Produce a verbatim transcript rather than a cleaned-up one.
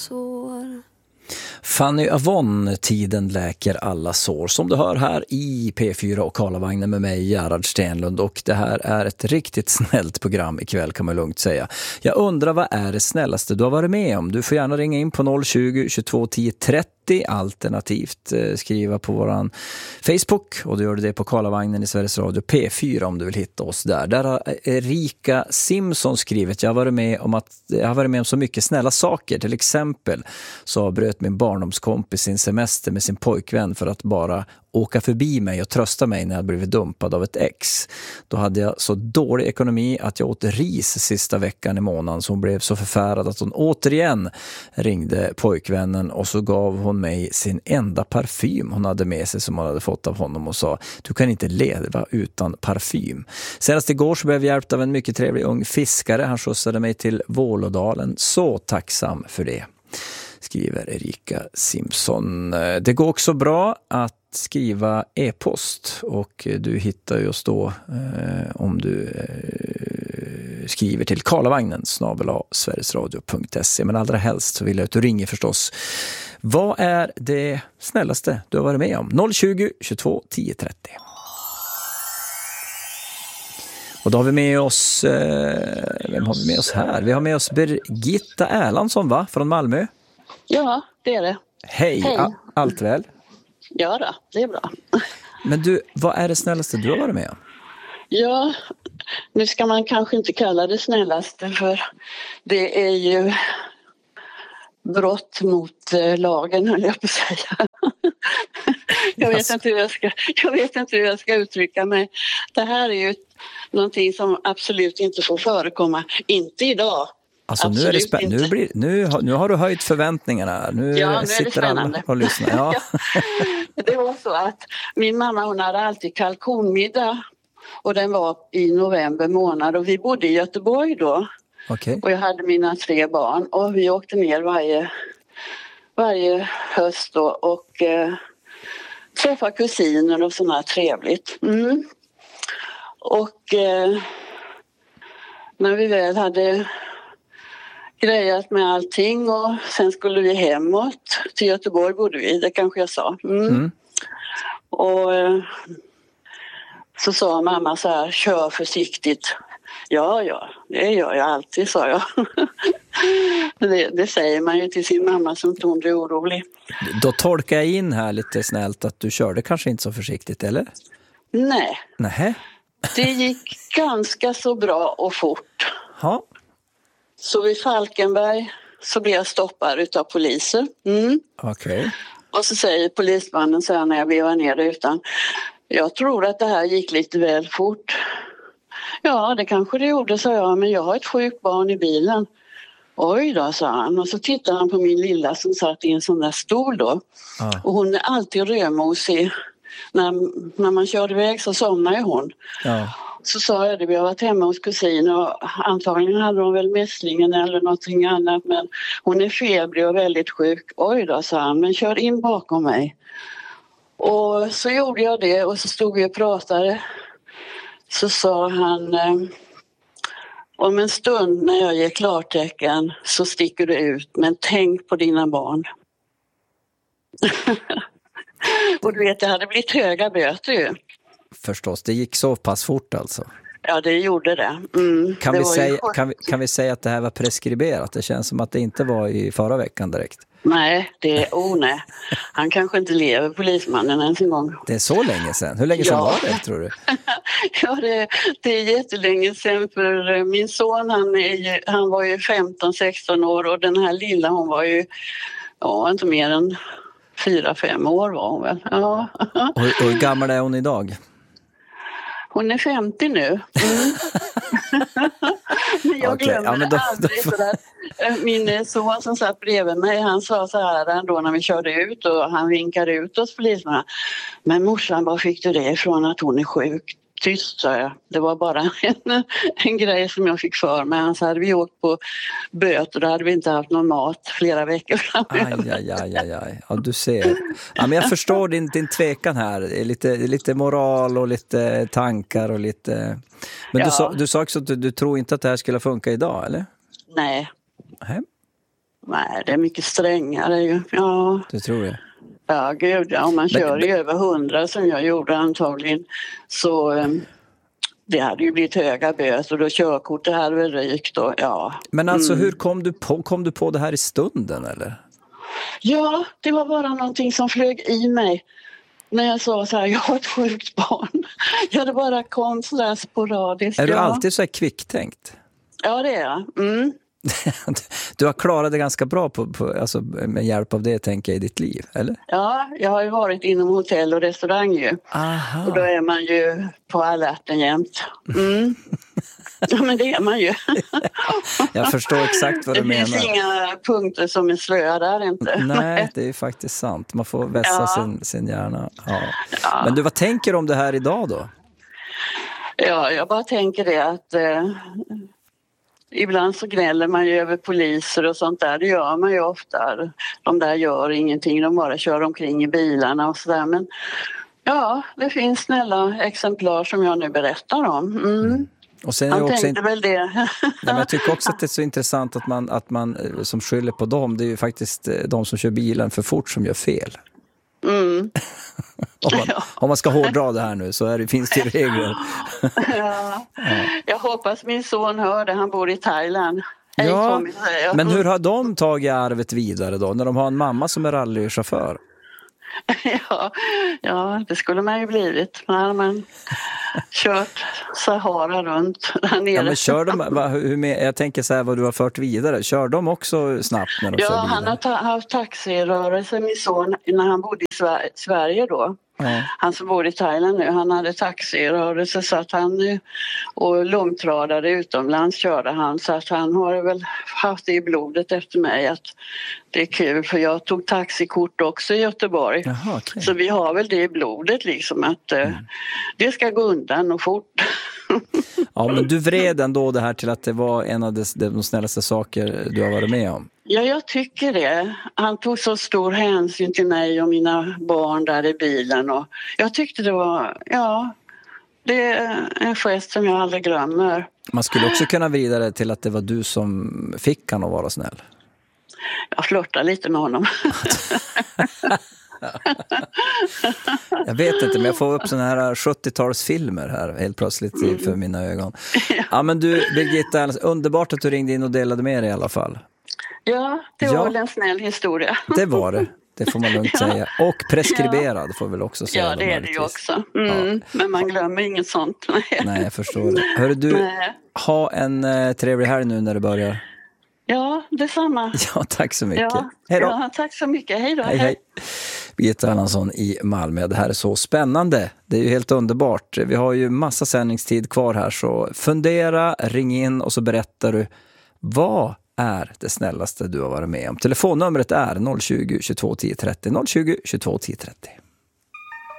sår. Fanny Avon, tiden läker alla sår, som du hör här i P fyra och Karlavagnen med mig, Gerhard Stenlund, och det här är ett riktigt snällt program ikväll, kan man lugnt säga. Jag undrar, vad är det snällaste du har varit med om? Du får gärna ringa in på noll tjugo, tjugotvå, tio, trettio, alternativt eh, skriva på våran Facebook, och du gör det på Karlavagnen i Sveriges Radio P fyra om du vill hitta oss där. Där har Erika Simpson skrivit: jag har varit med om att jag har varit med om så mycket snälla saker. Till exempel så bröt min barndomskompis sin semester med sin pojkvän för att bara åka förbi mig och trösta mig när jag blivit dumpad av ett ex. Då hade jag så dålig ekonomi att jag åt ris sista veckan i månaden, så hon blev så förfärad att hon återigen ringde pojkvännen, och så gav hon mig sin enda parfym hon hade med sig som hon hade fått av honom, och sa: du kan inte leva utan parfym. Senast igår så blev jag hjälpt av en mycket trevlig ung fiskare. Han skjutsade mig till Vålådalen. Så tacksam för det, skriver Erika Simpson. Det går också bra att skriva e-post, och du hittar just då eh, om du eh, skriver till karlavagnen snabel-a sverigesradio punkt se. Men allra helst så vill jag att du ringer förstås. Vad är det snällaste du har varit med om? noll tjugo, tjugotvå, tio, trettio. Och då har vi med oss eh, vem har vi med oss här? Vi har med oss Birgitta Erlandsson, va? Från Malmö. Ja, det är det. Hej, Hej. A- allt väl? Ja då, det är bra. Men du, vad är det snällaste du har varit med om? Ja, nu ska man kanske inte kalla det snällaste, för det är ju brott mot eh, lagen, höll jag på att säga. jag, vet inte hur jag, ska, jag vet inte hur jag ska uttrycka mig. Det här är ju någonting som absolut inte får förekomma. Inte idag. Alltså nu, är det spä- nu, blir, nu, har, nu har du höjt förväntningarna. Nu, ja, nu sitter alla och lyssnar. Ja. Det var så att min mamma, hon hade alltid kalkonmiddag, och den var i november månad, och vi bodde i Göteborg då. Okay. Och jag hade mina tre barn, och vi åkte ner varje, varje höst då, och eh, träffade kusiner och sådana, trevligt. Mm. Och eh, när vi väl hade grejat med allting, och sen skulle vi hemåt till Göteborg bodde vi, det kanske jag sa. Mm. Mm. Och eh, så sa mamma så här: kör försiktigt. Ja, ja, det gör jag alltid, sa jag. det, det säger man ju till sin mamma som inte hon blir orolig. Då tolkar jag in här lite snällt att du körde kanske inte så försiktigt, eller? Nej. Nähä. Det gick ganska så bra och fort. Ja. Så vid Falkenberg så blev jag stoppad utav poliser. Mm. Okej. Okay. Och så säger polismannen så här när jag vevar ner utan: jag tror att det här gick lite väl fort. Ja, det kanske det gjorde, sa jag, men jag har ett sjukt barn i bilen. Oj då, sa han. Och så tittade han på min lilla som satt i en sån där stol då. Ah. Och hon är alltid rödmosig. När, när man kör iväg så somnar ju hon. Ah. Så sa jag det, vi har varit hemma hos kusin, och antagligen hade hon väl mässlingen eller någonting annat, men hon är febrig och väldigt sjuk. Oj då, sa han, men kör in bakom mig. Och så gjorde jag det, och så stod vi och pratade. Så sa han: om en stund när jag ger klartecken så sticker du ut, men tänk på dina barn. Och du vet, det hade blivit höga böter ju. Förstås, det gick så pass fort alltså. Ja, det gjorde det. Mm, kan, det vi var säga, kan, vi, kan vi säga att det här var preskriberat? Det känns som att det inte var i förra veckan direkt. Nej, det är oh nej. Han kanske inte lever, polismannen, ens en gång. Det är så länge sedan. Hur länge sedan ja. var det, tror du? ja, det, det är jättelänge sedan, för min son, han, är ju, han var ju femton sexton år, och den här lilla, hon var ju ja, inte mer än fyra fem år var hon väl. Ja. Och, och hur gammal är hon idag? Hon är femtio nu. Mm. men jag okay. glömmer ja, men då, aldrig då... för att min son som satt bredvid mig, han sa så här ändå när vi körde ut, och han vinkade ut oss poliserna. Men morsan, var fick du det ifrån att hon är sjuk? Tyst, sa jag. Det var bara en, en grej som jag fick för mig. Annars hade vi åkt på böter, då hade vi inte haft någon mat flera veckor framöver. Aj, aj, aj, aj. Ja, du ser. Ja, men jag förstår din, din tvekan här. Det är lite, lite moral och lite tankar och lite... Men ja. du, sa, du sa också att du, du tror inte att det här skulle funka idag, eller? Nej. Nej. Nej, det är mycket strängare ju. Ja. Du tror det? Ja, gud, ja, om man kör i över hundra som jag gjorde antagligen så um, det hade ju blivit höga böter och då körkortet hade väl rykt och ja. Men alltså mm. hur kom du på, kom du på det här i stunden eller? Ja, det var bara någonting som flög i mig när jag sa så här, jag har ett sjukt barn. Jag hade bara kom sådär sporadiskt. Är du ja. alltid så här kvicktänkt? Ja, det är jag. Mm. Du har klarat det ganska bra på, på, alltså med hjälp av det, tänker jag, i ditt liv, eller? Ja, jag har ju varit inom hotell och restaurang ju. Aha. Och då är man ju på alerten jämt. Mm. Ja, men det är man ju. Jag förstår exakt vad du det menar. Det finns inga punkter som är slöa där inte. Nej, det är faktiskt sant. Man får vässa ja. sin, sin hjärna. Ja. Ja. Men du, vad tänker du om det här idag då? Ja, jag bara tänker det att eh, ibland så gnäller man ju över poliser och sånt där. Det gör man ju ofta. De där gör ingenting, de bara kör omkring i bilarna och sådär. Men ja, det finns snälla exemplar som jag nu berättar om. Mm. Mm. Och sen Han är också tänkte in... väl det. Nej, men jag tycker också att det är så intressant att man, att man som skyller på dem, det är ju faktiskt de som kör bilen för fort som gör fel. Mm. om, man, om man ska hårdra det här nu så är det, finns det regler. ja. Ja. Jag hoppas min son hör det, han bor i Thailand. Hej, ja, Tommy, men hur har de tagit arvet vidare då, när de har en mamma som är rallychaufför? ja, ja, det skulle man ju blivit. När man kört Sahara runt där nere. Ja, men kör de, va, hur med, jag tänker så här vad du har fört vidare. Kör de också snabbt när de ja, kör bilen? Han har ta, haft taxirörelse, min son, när han bodde i Sver- Sverige då. Ja. Han som bor i Thailand nu, han hade taxirörelse så att han och långtradare utomlands körde han, så att han har väl haft det i blodet efter mig att det är kul, för jag tog taxikort också i Göteborg. Jaha, okay. Så vi har väl det i blodet liksom att mm. uh, det ska gå undan och fort. Ja, men du vred ändå det här till att det var en av de, de snällaste saker du har varit med om. Ja, jag tycker det. Han tog så stor hänsyn till mig och mina barn där i bilen. Och jag tyckte det var, ja, det är en gest som jag aldrig glömmer. Man skulle också kunna vrida det till att det var du som fick han att vara snäll. Jag flörtar lite med honom. Jag vet inte, men jag får upp såna här sjuttiotalsfilmer här helt plötsligt mm. för mina ögon. Ja, men du, Birgitta, underbart att du ringde in och delade med dig i alla fall. Ja, det var ja. väl en snäll historia. Det var det, det får man lugnt ja. säga. Och preskriberad ja. får väl också säga. Ja, det är det ju också. Mm. Ja. Men man glömmer inget sånt. Nej, jag förstår det. Hörru du, Nej. ha en eh, trevlig helg nu när det börjar. Ja, detsamma. Ja, tack så mycket. Ja, hej då. Ja, tack så mycket. Hej då. Hej, hej. Birgitta Erlandsson i Malmö. Det här är så spännande. Det är ju helt underbart. Vi har ju massa sändningstid kvar här, så fundera, ring in och så berättar du vad är det snällaste du har varit med om. Telefonnumret är noll tjugo, tjugotvå tio trettio, noll tjugo, tjugotvå tio trettio.